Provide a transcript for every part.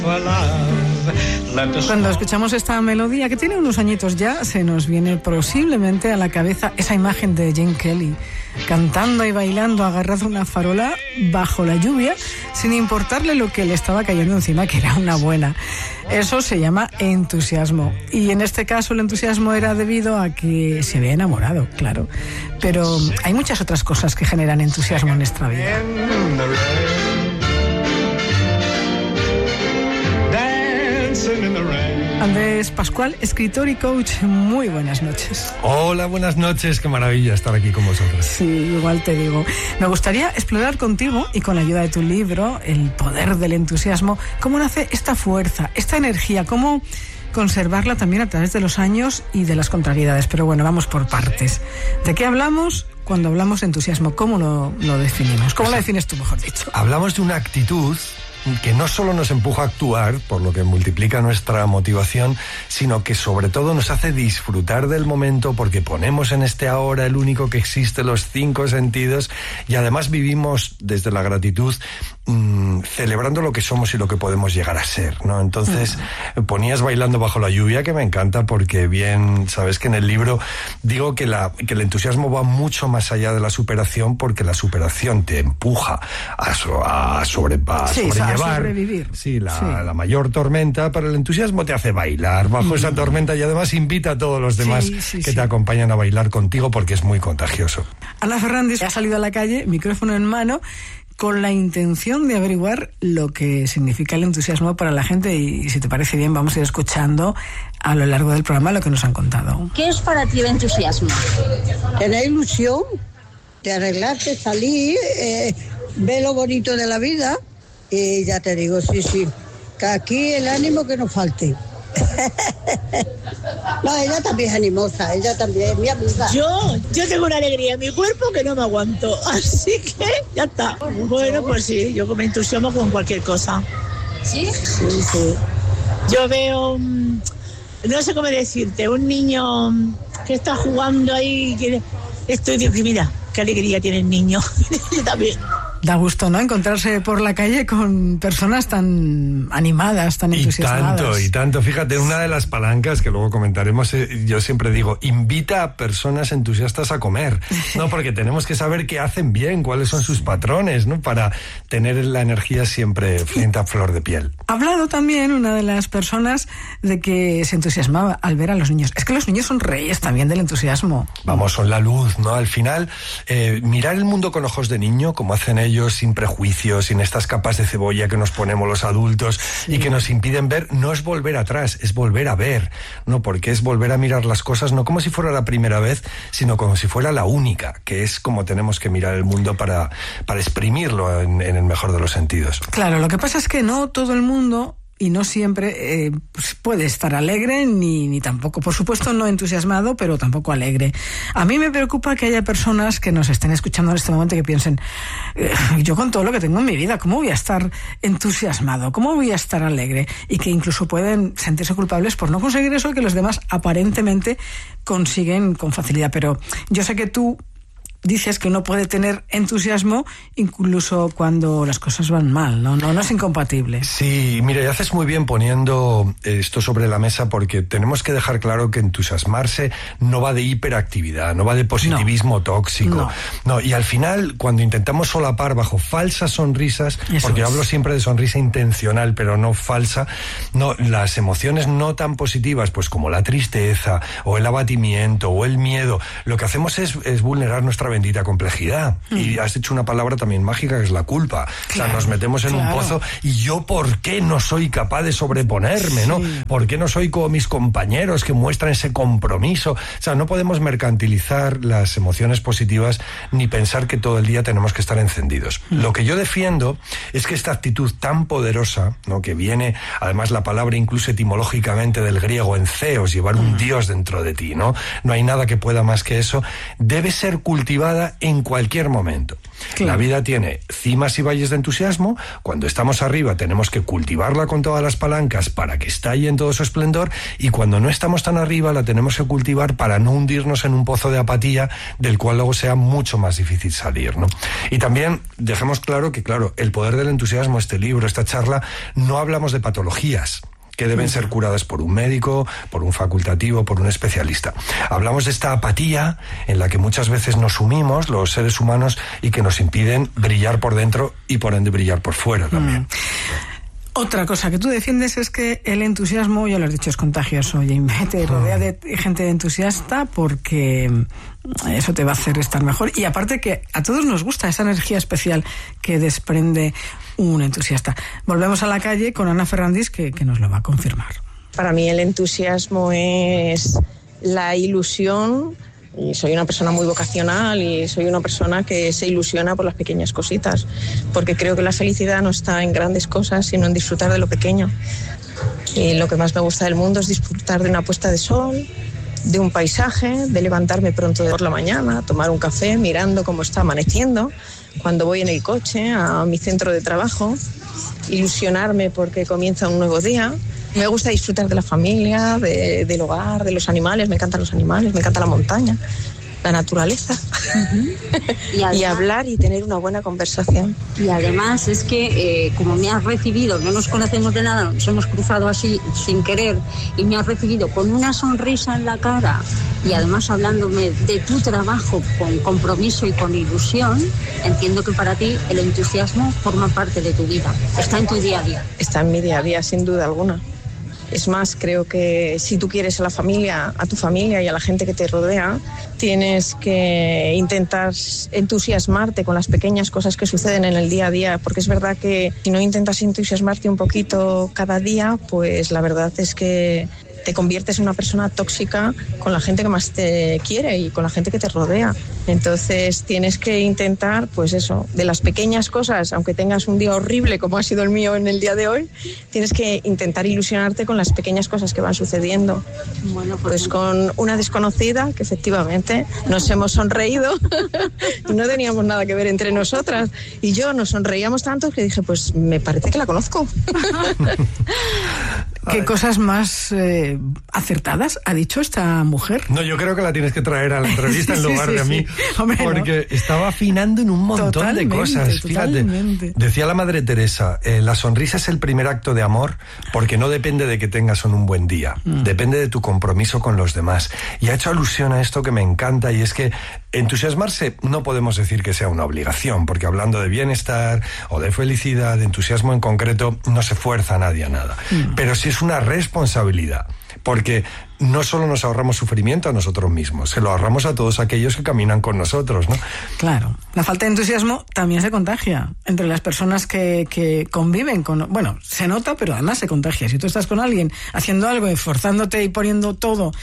Cuando escuchamos esta melodía, que tiene unos añitos ya, se nos viene posiblemente a la cabeza esa imagen de Gene Kelly cantando y bailando agarrado a una farola bajo la lluvia, sin importarle lo que le estaba cayendo encima, que era una buena. Eso se llama entusiasmo. Y en este caso el entusiasmo era debido a que se había enamorado, claro. Pero hay muchas otras cosas que generan entusiasmo en nuestra vida. Andrés Pascual, escritor y coach, muy buenas noches. Hola, buenas noches, qué maravilla estar aquí con vosotros. Sí, igual te digo. Me gustaría explorar contigo y con la ayuda de tu libro, El poder del entusiasmo, cómo nace esta fuerza, esta energía, cómo conservarla también a través de los años y de las contrariedades. Pero bueno, vamos por partes. ¿De qué hablamos cuando hablamos de entusiasmo? ¿Cómo lo definimos? ¿Cómo lo defines tú, mejor dicho? Hablamos de una actitud que no solo nos empuja a actuar, por lo que multiplica nuestra motivación, sino que sobre todo nos hace disfrutar del momento porque ponemos en este ahora el único que existe, los 5 sentidos, y además vivimos desde la gratitud celebrando lo que somos y lo que podemos llegar a ser, ¿no? Entonces, ponías Bailando bajo la lluvia, que me encanta porque bien, sabes que en el libro digo que el entusiasmo va mucho más allá de la superación, porque la superación te empuja a sobrevivir. Sí, la mayor tormenta, pero el entusiasmo te hace bailar bajo esa tormenta y además invita a todos los demás que te acompañan a bailar contigo porque es muy contagioso. Ana Fernández ha salido a la calle, micrófono en mano, con la intención de averiguar lo que significa el entusiasmo para la gente y si te parece bien vamos a ir escuchando a lo largo del programa lo que nos han contado. ¿Qué es para ti el entusiasmo? Tener ilusión de arreglarte, salir, ver lo bonito de la vida y ya te digo, sí, que aquí el ánimo que nos falte. No, ella también es animosa, ella también es mi amiga. Yo tengo una alegría en mi cuerpo que no me aguanto, así que ya está. Bueno, pues sí, yo me entusiasmo con cualquier cosa. ¿Sí? Sí. Yo veo, no sé cómo decirte, un niño que está jugando ahí, digo, mira, qué alegría tiene el niño. Yo también. Da gusto, ¿no? Encontrarse por la calle con personas tan animadas, tan entusiasmadas. Y tanto. Fíjate, una de las palancas que luego comentaremos, yo siempre digo, invita a personas entusiastas a comer, ¿no? Porque tenemos que saber qué hacen bien, cuáles son sus patrones, ¿no? Para tener la energía siempre frente a flor de piel. Ha hablado también una de las personas de que se entusiasmaba al ver a los niños. Es que los niños son reyes también del entusiasmo. Vamos, son la luz, ¿no? Al final, mirar el mundo con ojos de niño, como hacen ellos, sin prejuicios, sin estas capas de cebolla que nos ponemos los adultos y que nos impiden ver, no es volver atrás, es volver a ver, ¿no? Porque es volver a mirar las cosas no como si fuera la primera vez, sino como si fuera la única, que es como tenemos que mirar el mundo para exprimirlo en el mejor de los sentidos. Claro, lo que pasa es que no todo el mundo y no siempre pues puede estar alegre ni tampoco, por supuesto, no entusiasmado, pero tampoco alegre. A mí me preocupa que haya personas que nos estén escuchando en este momento y que piensen, yo con todo lo que tengo en mi vida, ¿cómo voy a estar entusiasmado? ¿Cómo voy a estar alegre? Y que incluso pueden sentirse culpables por no conseguir eso que los demás aparentemente consiguen con facilidad. Pero yo sé que tú dices que uno puede tener entusiasmo incluso cuando las cosas van mal, ¿no? No es incompatible. Sí, mira, y haces muy bien poniendo esto sobre la mesa porque tenemos que dejar claro que entusiasmarse no va de hiperactividad, no va de positivismo tóxico. No, y al final, cuando intentamos solapar bajo falsas sonrisas, porque yo hablo siempre de sonrisa intencional, pero no falsa, no, las emociones no tan positivas, pues como la tristeza, o el abatimiento, o el miedo, lo que hacemos es vulnerar nuestra bendita complejidad. Y has dicho una palabra también mágica que es la culpa. Claro, o sea, nos metemos en un pozo y yo ¿por qué no soy capaz de sobreponerme, no? ¿Por qué no soy como mis compañeros que muestran ese compromiso? O sea, no podemos mercantilizar las emociones positivas ni pensar que todo el día tenemos que estar encendidos. Lo que yo defiendo es que esta actitud tan poderosa, ¿no? Que viene, además la palabra incluso etimológicamente del griego enceos, llevar un dios dentro de ti, ¿no? No hay nada que pueda más que eso. Debe ser cultivada cultivada en cualquier momento. Claro. La vida tiene cimas y valles de entusiasmo. Cuando estamos arriba tenemos que cultivarla con todas las palancas para que estalle en todo su esplendor, y cuando no estamos tan arriba la tenemos que cultivar para no hundirnos en un pozo de apatía del cual luego sea mucho más difícil salir, ¿no? Y también dejemos claro que, claro, el poder del entusiasmo, este libro, esta charla, no hablamos de patologías que deben ser curadas por un médico, por un facultativo, por un especialista. Hablamos de esta apatía en la que muchas veces nos sumimos los seres humanos y que nos impiden brillar por dentro y por ende brillar por fuera también. Otra cosa que tú defiendes es que el entusiasmo, ya lo has dicho, es contagioso, y te rodea de gente entusiasta porque eso te va a hacer estar mejor. Y aparte que a todos nos gusta esa energía especial que desprende un entusiasta. Volvemos a la calle con Ana Ferrandis, que nos lo va a confirmar. Para mí el entusiasmo es la ilusión. Y soy una persona muy vocacional y soy una persona que se ilusiona por las pequeñas cositas, porque creo que la felicidad no está en grandes cosas, sino en disfrutar de lo pequeño. Y lo que más me gusta del mundo es disfrutar de una puesta de sol, de un paisaje, de levantarme pronto por la mañana, tomar un café mirando cómo está amaneciendo, cuando voy en el coche a mi centro de trabajo, ilusionarme porque comienza un nuevo día. Me gusta disfrutar de la familia, del hogar, de los animales. Me encantan los animales, me encanta la montaña, la naturaleza. Y, además, y hablar y tener una buena conversación. Y además es que como me has recibido, no nos conocemos de nada, nos hemos cruzado así sin querer, y me has recibido con una sonrisa en la cara y además hablándome de tu trabajo con compromiso y con ilusión, entiendo que para ti el entusiasmo forma parte de tu vida, está en tu día a día. Está en mi día a día, sin duda alguna. Es más, creo que si tú quieres a la familia, a tu familia y a la gente que te rodea, tienes que intentar entusiasmarte con las pequeñas cosas que suceden en el día a día, porque es verdad que si no intentas entusiasmarte un poquito cada día, pues la verdad es que te conviertes en una persona tóxica con la gente que más te quiere y con la gente que te rodea. Entonces tienes que intentar, pues eso, de las pequeñas cosas, aunque tengas un día horrible como ha sido el mío en el día de hoy, tienes que intentar ilusionarte con las pequeñas cosas que van sucediendo. Bueno, pues con una desconocida que efectivamente nos hemos sonreído y no teníamos nada que ver entre nosotras, y yo nos sonreíamos tanto que dije, pues me parece que la conozco. ¿Qué cosas más acertadas ha dicho esta mujer? No, yo creo que la tienes que traer a la entrevista en lugar de a mí. Hombre, porque estaba afinando en un montón de cosas. Fíjate, decía la Madre Teresa, la sonrisa es el primer acto de amor porque no depende de que tengas un buen día, depende de tu compromiso con los demás. Y ha hecho alusión a esto que me encanta, y es que entusiasmarse no podemos decir que sea una obligación, porque hablando de bienestar o de felicidad, de entusiasmo en concreto, no se fuerza a nadie a nada. Pero sí es una responsabilidad, porque no solo nos ahorramos sufrimiento a nosotros mismos, se lo ahorramos a todos aquellos que caminan con nosotros, ¿no? Claro. La falta de entusiasmo también se contagia entre las personas que conviven con... Bueno, se nota, pero además se contagia. Si tú estás con alguien haciendo algo, esforzándote y poniendo todo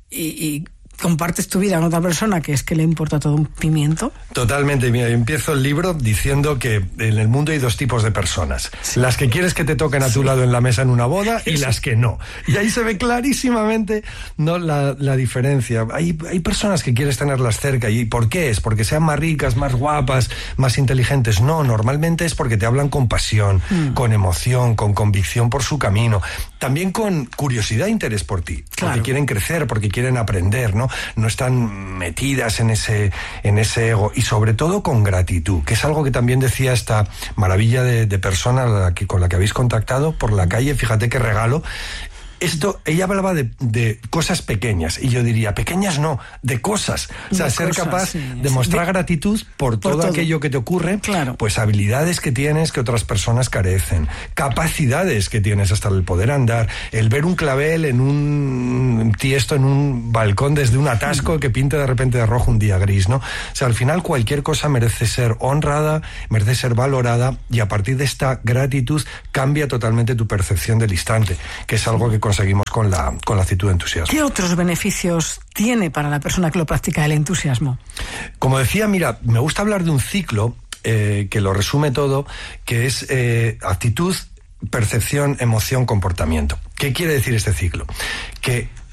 y compartes tu vida con otra persona que es que le importa todo un pimiento. Totalmente. Mira, yo empiezo el libro diciendo que en el mundo hay dos tipos de personas. Sí. Las que quieres que te toquen a tu lado en la mesa en una boda y las que no. Y ahí se ve clarísimamente, ¿no?, la diferencia. Hay personas que quieres tenerlas cerca. ¿Y por qué es? ¿Porque sean más ricas, más guapas, más inteligentes? No, normalmente es porque te hablan con pasión, con emoción, con convicción por su camino. También con curiosidad e interés por ti. Claro. Porque quieren crecer, porque quieren aprender, ¿no? No están metidas en ese ego, y sobre todo con gratitud, que es algo que también decía esta maravilla de persona con la que habéis contactado por la calle. Fíjate qué regalo. Esto, ella hablaba de cosas pequeñas, y yo diría, pequeñas no, de cosas. O sea, ser capaz de mostrar gratitud por todo aquello que te ocurre, claro. Pues habilidades que tienes que otras personas carecen, capacidades que tienes, hasta el poder andar, el ver un clavel en un tiesto, en un balcón desde un atasco que pinta de repente de rojo un día gris, ¿no? O sea, al final cualquier cosa merece ser honrada, merece ser valorada, y a partir de esta gratitud cambia totalmente tu percepción del instante, que es algo que conseguimos con la actitud de entusiasmo. ¿Qué otros beneficios tiene para la persona que lo practica el entusiasmo? Como decía, mira, me gusta hablar de un ciclo que lo resume todo, que es actitud, percepción, emoción, comportamiento. ¿Qué quiere decir este ciclo? Que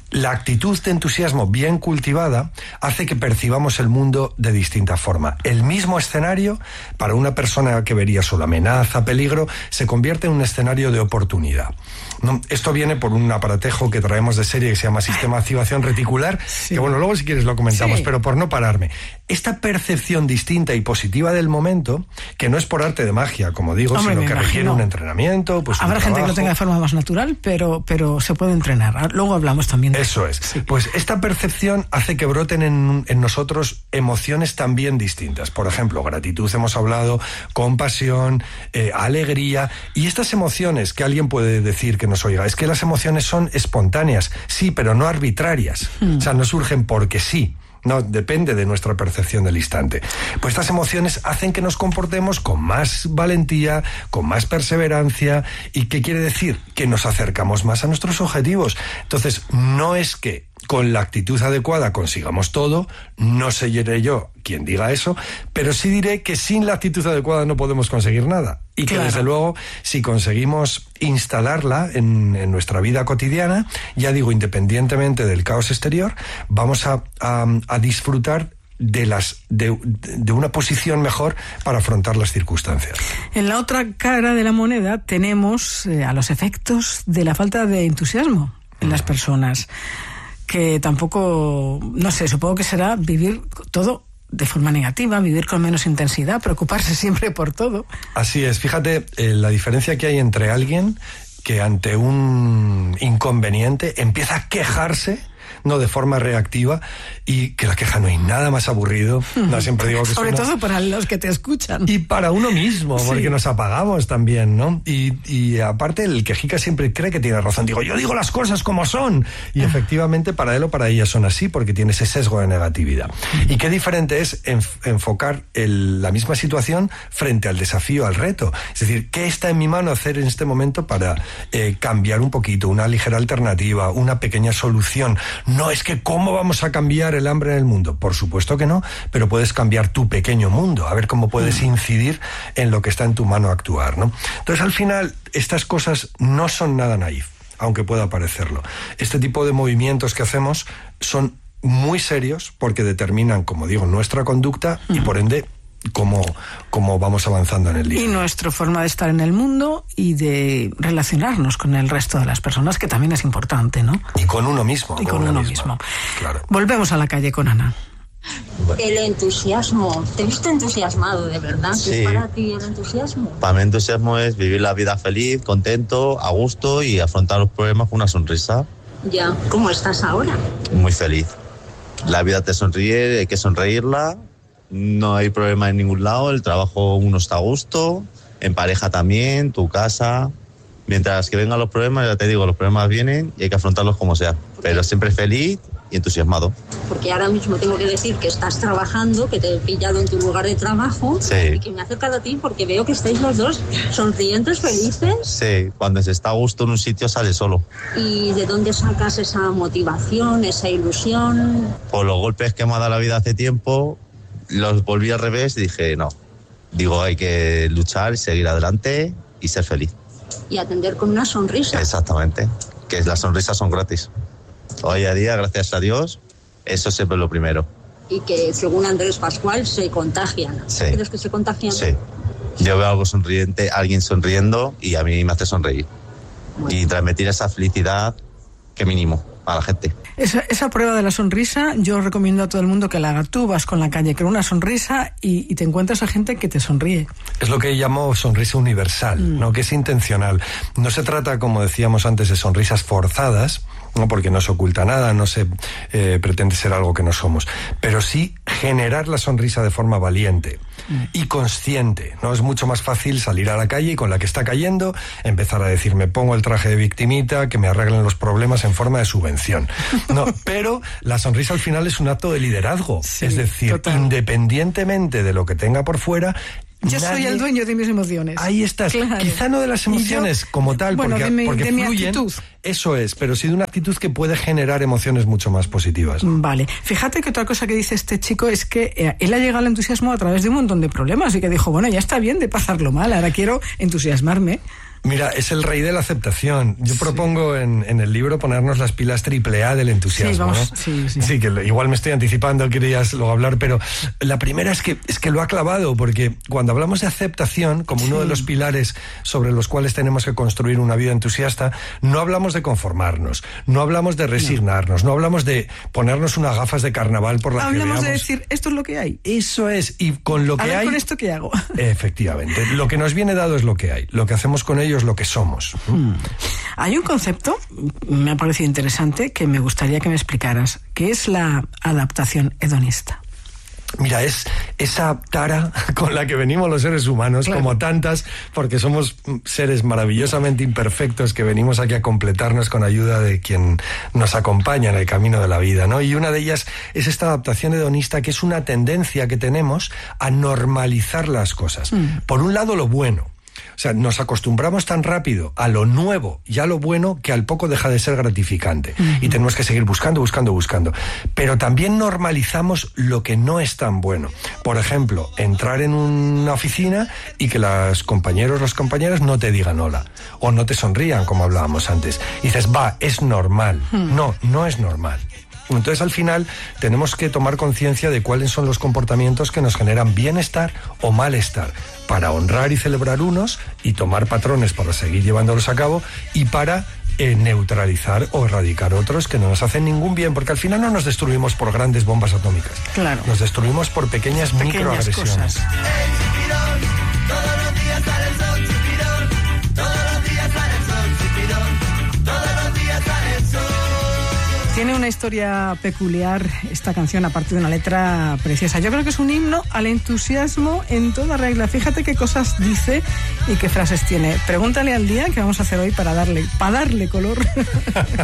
La actitud de entusiasmo bien cultivada hace que percibamos el mundo de distinta forma. El mismo escenario, para una persona que vería solo amenaza, peligro, se convierte en un escenario de oportunidad. ¿No? Esto viene por un aparatejo que traemos de serie que se llama sistema de activación reticular, que bueno, luego si quieres lo comentamos, pero por no pararme. Esta percepción distinta y positiva del momento, que no es por arte de magia, como digo, sino que requiere un entrenamiento, pues habrá gente que lo tenga de forma más natural, pero se puede entrenar. Luego hablamos también de eso. Es. Sí. Pues esta percepción hace que broten en nosotros emociones también distintas. Por ejemplo, gratitud hemos hablado, compasión, alegría, y estas emociones que alguien puede decir que nos oiga, es que las emociones son espontáneas, sí, pero no arbitrarias. O sea, no surgen porque sí. No, depende de nuestra percepción del instante. Pues estas emociones hacen que nos comportemos con más valentía, con más perseverancia. ¿Y qué quiere decir? Que nos acercamos más a nuestros objetivos. Entonces, no es que con la actitud adecuada consigamos todo, no seré yo quien diga eso, pero sí diré que sin la actitud adecuada no podemos conseguir nada. Y que desde luego, si conseguimos instalarla en nuestra vida cotidiana, ya digo, independientemente del caos exterior, vamos a disfrutar de una posición mejor para afrontar las circunstancias. En la otra cara de la moneda tenemos a los efectos de la falta de entusiasmo en las personas, que tampoco, no sé, supongo que será vivir todo de forma negativa, vivir con menos intensidad, preocuparse siempre por todo. Así es, fíjate la diferencia que hay entre alguien que ante un inconveniente empieza a quejarse, no de forma reactiva, y que la queja no hay nada más aburrido. No, siempre digo que sobre todo para los que te escuchan. Y para uno mismo, porque nos apagamos también, ¿no? Y aparte el quejica siempre cree que tiene razón. Digo, yo digo las cosas como son. Y efectivamente para él o para ella son así, porque tiene ese sesgo de negatividad. Y qué diferente es enfocar la misma situación frente al desafío, al reto. Es decir, ¿qué está en mi mano hacer en este momento para cambiar un poquito, una ligera alternativa, una pequeña solución? No es que ¿cómo vamos a cambiar el hambre en el mundo? Por supuesto que no, pero puedes cambiar tu pequeño mundo, a ver cómo puedes incidir en lo que está en tu mano actuar, ¿no? Entonces, al final, estas cosas no son nada naif, aunque pueda parecerlo. Este tipo de movimientos que hacemos son muy serios porque determinan, como digo, nuestra conducta y, por ende, cómo vamos avanzando en el día. Y nuestra forma de estar en el mundo y de relacionarnos con el resto de las personas, que también es importante, ¿no? Y con uno mismo. Y con uno mismo. Claro. Volvemos a la calle con Ana. El entusiasmo, te he visto entusiasmado, de verdad. Sí. ¿Qué es para ti el entusiasmo? Para mí el entusiasmo es vivir la vida feliz, contento, a gusto y afrontar los problemas con una sonrisa. Ya, ¿cómo estás ahora? Muy feliz. La vida te sonríe, hay que sonreírla. No hay problema en ningún lado, el trabajo uno está a gusto, en pareja también, tu casa. Mientras que vengan los problemas, ya te digo, los problemas vienen y hay que afrontarlos como sea. Pero siempre feliz y entusiasmado. Porque ahora mismo tengo que decir que estás trabajando, que te he pillado en tu lugar de trabajo, sí, y que me he acercado a ti porque veo que estáis los dos sonrientes, felices. Sí, cuando se está a gusto en un sitio sale solo. ¿Y de dónde sacas esa motivación, esa ilusión? Por los golpes que me ha dado la vida hace tiempo, los volví al revés y dije, no. Digo, hay que luchar, seguir adelante y ser feliz. Y atender con una sonrisa. Exactamente, que las sonrisas son gratis. Hoy a día, gracias a Dios, eso siempre es lo primero. Y que, según Andrés Pascual, se contagian. Sí. ¿Crees que se contagian? Sí. Yo veo algo sonriente, alguien sonriendo y a mí me hace sonreír. Bueno. Y transmitir esa felicidad que mínimo a la gente. Esa prueba de la sonrisa, yo recomiendo a todo el mundo que la haga. Tú vas con la calle con una sonrisa y te encuentras a gente que te sonríe. Es lo que llamo sonrisa universal, ¿no? Que es intencional. No se trata, como decíamos antes, de sonrisas forzadas, no, porque no se oculta nada, no se pretende ser algo que no somos, pero sí generar la sonrisa de forma valiente y consciente, ¿no? Es mucho más fácil salir a la calle y con la que está cayendo empezar a decir, me pongo el traje de victimita, que me arreglen los problemas en forma de subvención. No, pero la sonrisa al final es un acto de liderazgo, sí, es decir, total. Independientemente de lo que tenga por fuera, yo soy el dueño de mis emociones. Ahí estás. Claro. Quizá no de las emociones como tal, bueno, porque de fluyen. Mi actitud. Eso es, pero sí de una actitud que puede generar emociones mucho más positivas. Vale. Fíjate que otra cosa que dice este chico es que él ha llegado al entusiasmo a través de un montón de problemas y que dijo, bueno, ya está bien de pasarlo mal, ahora quiero entusiasmarme. Mira, es el rey de la aceptación. Yo propongo en el libro ponernos las pilas AAA del entusiasmo. Sí, vamos, ¿no? sí. Sí, que igual me estoy anticipando, querías luego hablar, pero la primera es que lo ha clavado, porque cuando hablamos de aceptación, como uno de los pilares sobre los cuales tenemos que construir una vida entusiasta, no hablamos de conformarnos, no hablamos de resignarnos, no hablamos de ponernos unas gafas de carnaval por las que veamos. Hablamos de decir, esto es lo que hay. Eso es, y con lo que hay... ¿con esto qué hago? Efectivamente, lo que nos viene dado es lo que hay, lo que hacemos con ello es lo que somos. Hay un concepto, me ha parecido interesante, que me gustaría que me explicaras, que es la adaptación hedonista. Mira, es esa tara con la que venimos los seres humanos, claro, como tantas, porque somos seres maravillosamente imperfectos que venimos aquí a completarnos con ayuda de quien nos acompaña en el camino de la vida, ¿no? Y una de ellas es esta adaptación hedonista, que es una tendencia que tenemos a normalizar las cosas. Por un lado, lo bueno. O sea, nos acostumbramos tan rápido a lo nuevo y a lo bueno que al poco deja de ser gratificante. Y tenemos que seguir buscando. Pero también normalizamos lo que no es tan bueno. Por ejemplo, entrar en una oficina y que los compañeros, las compañeras no te digan hola. O no te sonrían, como hablábamos antes. Y dices, es normal. No es normal. Entonces, al final, tenemos que tomar conciencia de cuáles son los comportamientos que nos generan bienestar o malestar, para honrar y celebrar unos y tomar patrones para seguir llevándolos a cabo, y para neutralizar o erradicar otros que no nos hacen ningún bien, porque al final no nos destruimos por grandes bombas atómicas. Claro. Nos destruimos por pequeñas microagresiones. Tiene una historia peculiar esta canción, aparte de una letra preciosa. Yo creo que es un himno al entusiasmo en toda regla. Fíjate qué cosas dice y qué frases tiene. Pregúntale al día que vamos a hacer hoy para darle color.